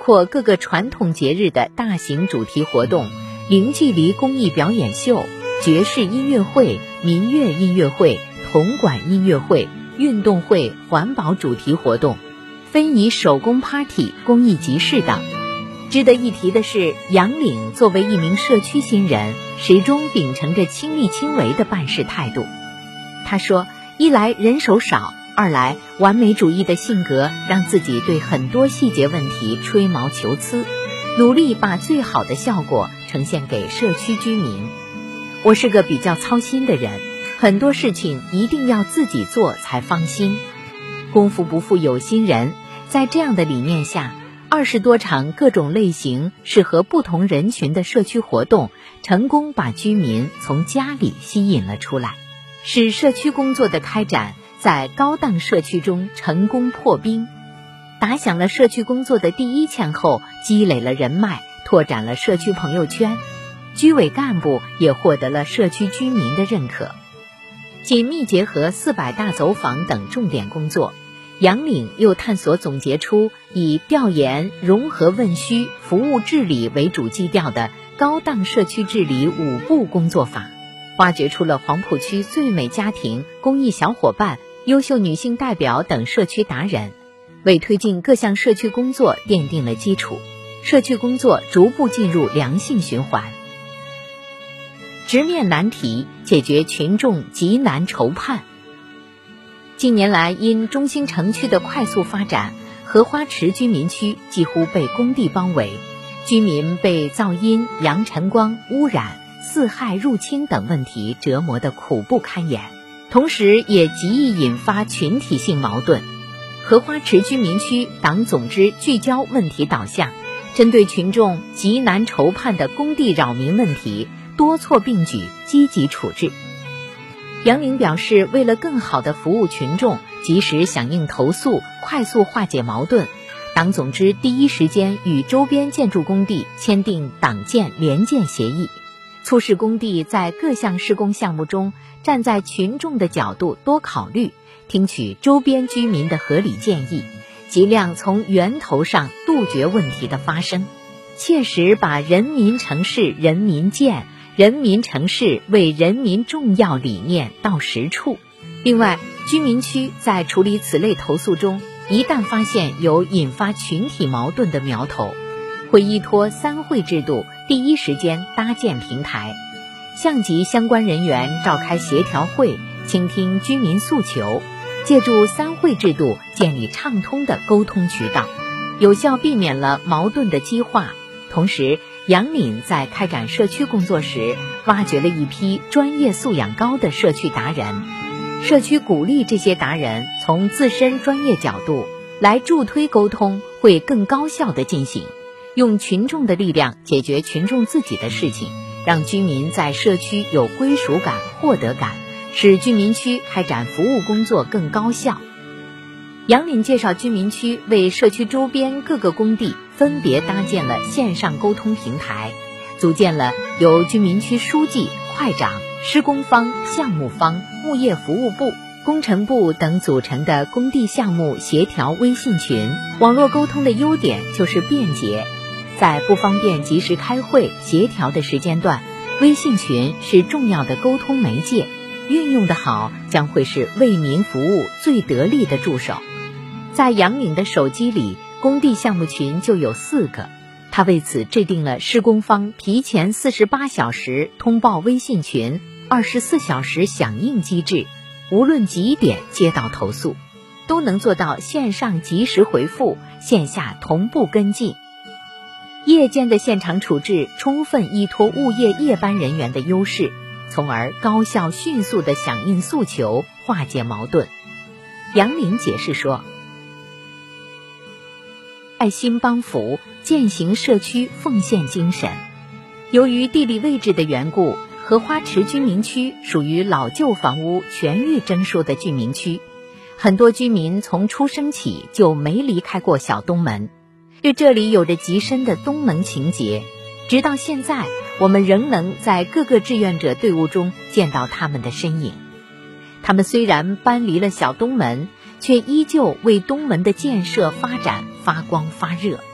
括各个传统节日的大型主题活动、零距离公益表演秀、爵士音乐会、民乐音乐会、铜管音乐会、运动会、环保主题活动、非遗手工 party、公益集市等。值得一提的是，杨岭作为一名社区新人，始终秉承着亲力亲为的办事态度。他说，一来人手少，二来完美主义的性格让自己对很多细节问题吹毛求疵，努力把最好的效果呈现给社区居民。我是个比较操心的人，很多事情一定要自己做才放心。功夫不负有心人，在这样的理念下，20多场各种类型、适合不同人群的社区活动，成功把居民从家里吸引了出来，使社区工作的开展在高档社区中成功破冰，打响了社区工作的第一枪后，积累了人脉，拓展了社区朋友圈，居委干部也获得了社区居民的认可。紧密结合400大走访等重点工作，杨岭又探索总结出以调研、融合问需、服务治理为主基调的高档社区治理5步工作法，挖掘出了黄浦区最美家庭、公益小伙伴、优秀女性代表等社区达人，为推进各项社区工作奠定了基础，社区工作逐步进入良性循环。直面难题，解决群众急难愁盼。近年来，因中心城区的快速发展，荷花池居民区几乎被工地包围，居民被噪音、扬尘光、污染、四害入侵等问题折磨得苦不堪言，同时也极易引发群体性矛盾。荷花池居民区党总支聚焦问题导向，针对群众急难愁盼的工地扰民问题，多措并举，积极处置。杨岭表示，为了更好地服务群众，及时响应投诉，快速化解矛盾，党总支第一时间与周边建筑工地签订党建联建协议，促使工地在各项施工项目中站在群众的角度多考虑，听取周边居民的合理建议，尽量从源头上杜绝问题的发生，切实把人民城市人民建、人民城市为人民重要理念到实处。另外，居民区在处理此类投诉中，一旦发现有引发群体矛盾的苗头，会依托3会制度，第一时间搭建平台，向级相关人员召开协调会，倾听居民诉求，借助3会制度建立畅通的沟通渠道，有效避免了矛盾的激化。同时，杨岭在开展社区工作时，挖掘了一批专业素养高的社区达人，社区鼓励这些达人从自身专业角度来助推沟通，会更高效地进行，用群众的力量解决群众自己的事情，让居民在社区有归属感、获得感，使居民区开展服务工作更高效。杨岭介绍，居民区为社区周边各个工地分别搭建了线上沟通平台，组建了由居民区书记、会长、施工方、项目方、物业服务部、工程部等组成的工地项目协调微信群。网络沟通的优点就是便捷，在不方便及时开会协调的时间段，微信群是重要的沟通媒介，运用得好，将会是为民服务最得力的助手。在杨岭的手机里，工地项目群就有4个，他为此制定了施工方提前48小时通报微信群、24小时响应机制，无论几点接到投诉，都能做到线上及时回复，线下同步跟进。夜间的现场处置充分依托物业夜班人员的优势，从而高效迅速地响应诉求，化解矛盾。杨岭解释说，爱心帮扶，践行社区奉献精神。由于地理位置的缘故，荷花池居民区属于老旧房屋全域征收的居民区，很多居民从出生起就没离开过小东门，对这里有着极深的东门情结。直到现在，我们仍能在各个志愿者队伍中见到他们的身影。他们虽然搬离了小东门，却依旧为东门的建设发展发光发热。